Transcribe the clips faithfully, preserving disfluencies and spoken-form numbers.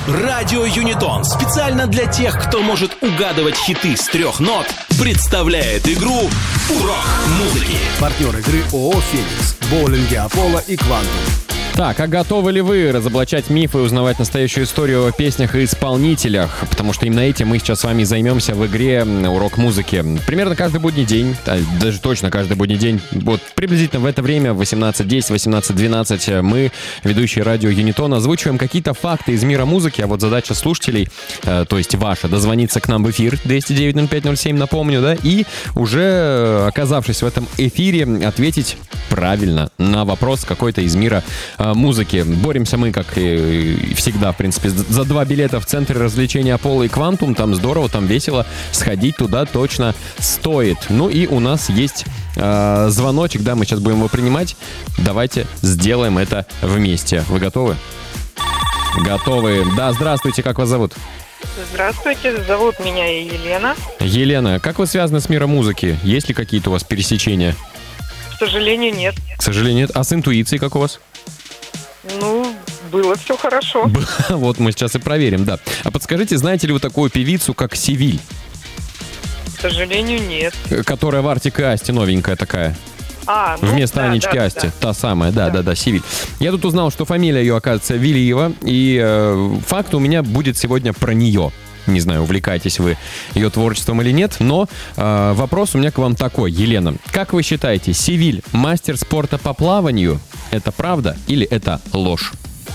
Радио Юнитон специально для тех, кто может угадывать хиты с трех нот, представляет игру «Урок музыки». Партнер игры ООО «Феникс», боулинги Аполло и Квантум. Так, а готовы ли вы разоблачать мифы и узнавать настоящую историю о песнях и исполнителях? Потому что именно этим мы сейчас с вами займемся в игре «Урок музыки». Примерно каждый будний день, даже точно каждый будний день, вот приблизительно в это время, в восемнадцать десять, восемнадцать двенадцать, мы, ведущие радио Юнитон, озвучиваем какие-то факты из мира музыки, а вот задача слушателей, э, то есть ваша, дозвониться к нам в эфир двести девять ноль пять ноль семь, напомню, да, и уже, оказавшись в этом эфире, ответить правильно на вопрос какой-то из мира э, музыки. Боремся мы, как и всегда, в принципе, за два билета в центре развлечения Аполло и Квантум. Там здорово, там весело. Сходить туда точно стоит. Ну и у нас есть э, звоночек, да, мы сейчас будем его принимать. Давайте сделаем это вместе. Вы готовы? Готовы. Да, здравствуйте, как вас зовут? Здравствуйте, зовут меня Елена. Елена, как вы связаны с миром музыки? Есть ли какие-то у вас пересечения? К сожалению, нет. К сожалению, нет. А с интуицией как у вас? Ну, было все хорошо. Вот мы сейчас и проверим, да. А подскажите, знаете ли вы такую певицу, как Севиль? К сожалению, нет. Которая в Артик и Асти новенькая такая. А, ну, Вместо да, Анечки да, Асти. да. Та самая, да, да, Да. да, Севиль. Я тут узнал, что фамилия ее, оказывается, Вилиева. И э, факт у меня будет сегодня про нее. Не знаю, увлекаетесь вы ее творчеством или нет, но э, вопрос у меня к вам такой, Елена. Как вы считаете, Севиль мастер спорта по плаванию? Это правда или это ложь?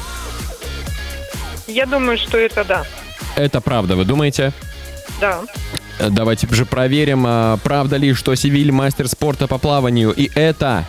Я думаю, что это да. Это правда, вы думаете? Да. Э, Давайте же проверим, а, правда ли, что Севиль мастер спорта по плаванию. И это...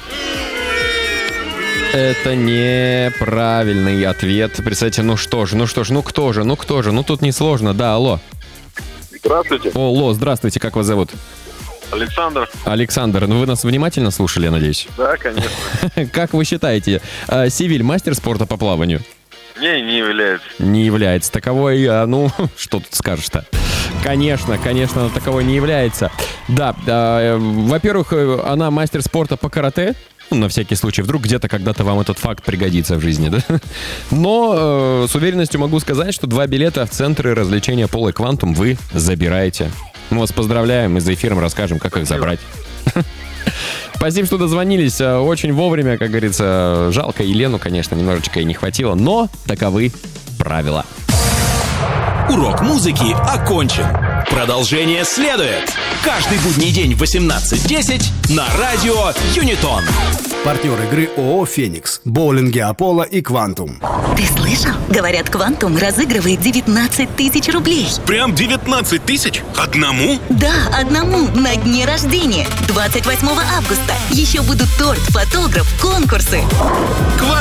Это неправильный ответ. Представьте, ну что же, ну что же, ну кто же, ну кто же, ну тут несложно. Да, алло. Здравствуйте. Алло, здравствуйте, как вас зовут? Александр. Александр, ну вы нас внимательно слушали, я надеюсь? Да, конечно. Как вы считаете, а, Севиль мастер спорта по плаванию? Не, не является. Не является таковой, а, ну, что тут скажешь-то? Конечно, конечно, она таковой не является. Да, да, во-первых, она мастер спорта по карате. Ну, на всякий случай, вдруг где-то когда-то вам этот факт пригодится в жизни, да? Но э, с уверенностью могу сказать, что два билета в центры развлечения Аполло и Квантум вы забираете. Мы вас поздравляем и за эфиром расскажем, как их забрать. Спасибо, что дозвонились. Очень вовремя, как говорится. Жалко Елену, конечно, немножечко и не хватило, но таковы правила. Урок музыки окончен. Продолжение следует. Каждый будний день в восемнадцать десять на радио Юнитон. Партнер игры ООО «Феникс», боулинги Аполло и Квантум. Ты слышал? Говорят, Квантум разыгрывает девятнадцать тысяч рублей. Прям девятнадцать тысяч? Одному? Да, одному на дне рождения. двадцать восьмого августа. Еще будут торт, фотограф, конкурсы. Квантум